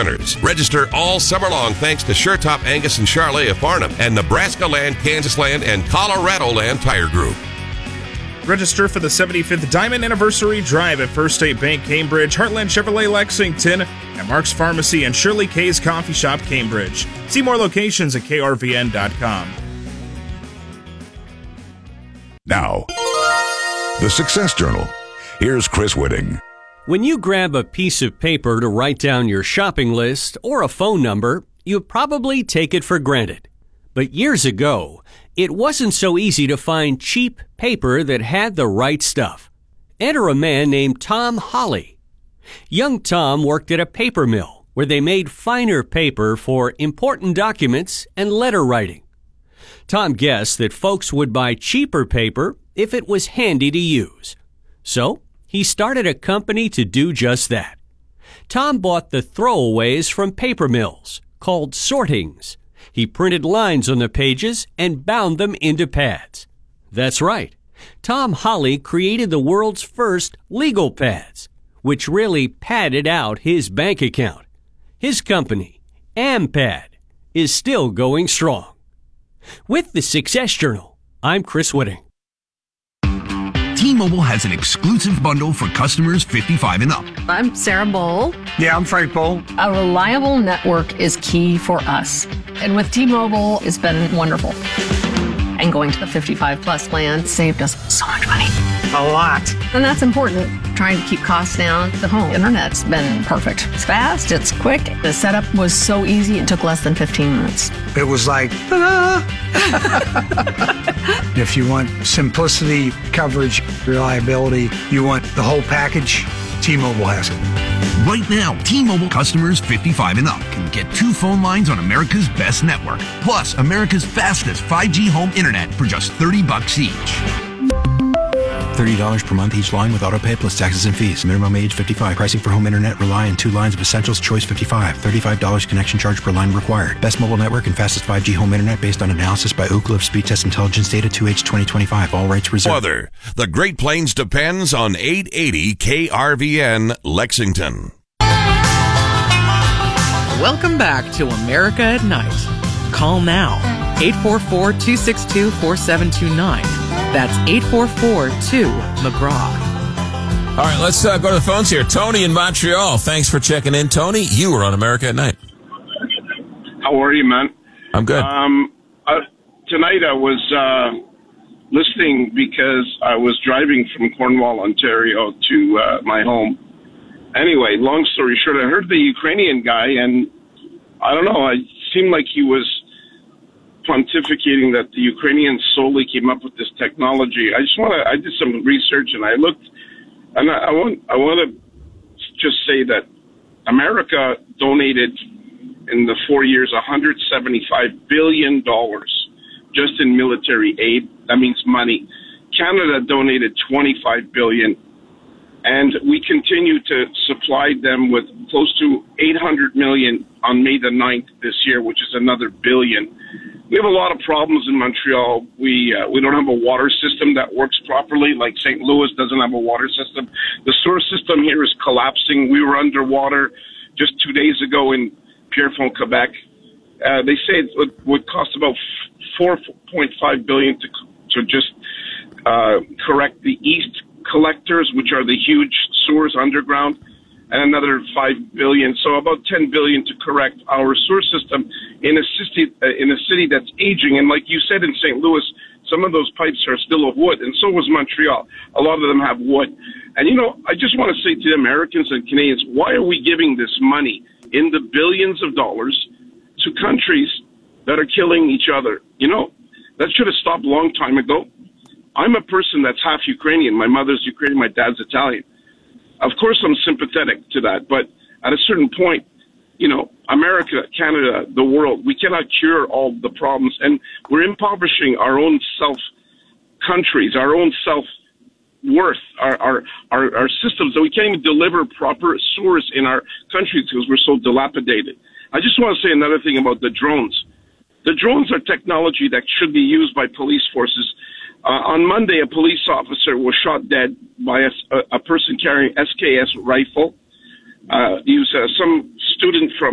winners. Register all summer long thanks to SureTop Angus and Charlet of Farnham and Nebraska Land, Kansas Land, and Colorado Land Tire Group. Register for the 75th Diamond Anniversary Drive at First State Bank Cambridge, Heartland Chevrolet Lexington, and Mark's Pharmacy and Shirley K's Coffee Shop Cambridge. See more locations at krvn.com. Now, the Success Journal. Here's Chris Whitting. When you grab a piece of paper to write down your shopping list or a phone number, you probably take it for granted. But years ago, it wasn't so easy to find cheap paper that had the right stuff. Enter a man named Tom Holly. Young Tom worked at a paper mill where they made finer paper for important documents and letter writing. Tom guessed that folks would buy cheaper paper if it was handy to use. So he started a company to do just that. Tom bought the throwaways from paper mills, called sortings. He printed lines on the pages and bound them into pads. That's right. Tom Holly created the world's first legal pads, which really padded out his bank account. His company, AmPad, is still going strong. With the Success Journal, I'm Chris Whitting. T-Mobile has an exclusive bundle for customers 55 and up. I'm Sarah Bowl. Yeah, I'm Frank Bowl. A reliable network is key for us. And with T-Mobile, it's been wonderful. And going to the 55 plus plan saved us so much money. A lot. And that's important. Trying to keep costs down. The home internet's been perfect. It's fast, it's quick. The setup was so easy, it took less than 15 minutes. It was like, ta-da! If you want simplicity, coverage, reliability, you want the whole package, T-Mobile has it. Right now, T-Mobile customers 55 and up can get 2 phone lines on America's best network, plus America's fastest 5G home internet for just $30 each. $30 per month each line with autopay plus taxes and fees. Minimum age 55. Pricing for home internet rely on 2 lines of Essentials Choice 55. $35 connection charge per line required. Best mobile network and fastest 5G home internet based on analysis by Ookla of Speed Test Intelligence Data 2H 2025. All rights reserved. Weather. The Great Plains depends on 880 KRVN Lexington. Welcome back to America at Night. Call now. 844-262-4729. That's 844-2-McGraw. All right, let's go to the phones here. Tony in Montreal. Thanks for checking in, Tony. You were on America at Night. How are you, man? I'm good. Tonight I was listening because I was driving from Cornwall, Ontario to my home. Anyway, long story short, I heard the Ukrainian guy, and I don't know, it seemed like he was pontificating that the Ukrainians solely came up with this technology. I did some research and I looked, and I want to just say that America donated in the 4 years $175 billion just in military aid. That means money. Canada donated $25 billion, and we continue to supply them with close to $800 million on May the 9th this year, which is another billion. We have a lot of problems in Montreal. We don't have a water system that works properly, like St. Louis doesn't have a water system. The sewer system here is collapsing. We were underwater just 2 days ago in Pierrefonds, Quebec. They say it would cost about $4.5 billion to just correct the east collectors, which are the huge sewers underground, and another $5 billion, so about $10 billion to correct our sewer system in a city that's aging. And like you said in St. Louis, some of those pipes are still of wood, and so was Montreal. A lot of them have wood. And, you know, I just want to say to the Americans and Canadians, why are we giving this money in the billions of dollars to countries that are killing each other? You know, that should have stopped a long time ago. I'm a person that's half Ukrainian. My mother's Ukrainian, my dad's Italian. Of course, I'm sympathetic to that, but at a certain point, you know, America, Canada, the world, we cannot cure all the problems, and we're impoverishing our own countries, our own self-worth, our systems, that we can't even deliver proper sewers in our countries because we're so dilapidated. I just want to say another thing about the drones. The drones are technology that should be used by police forces. On Monday, a police officer was shot dead by a person carrying SKS rifle. He was some student from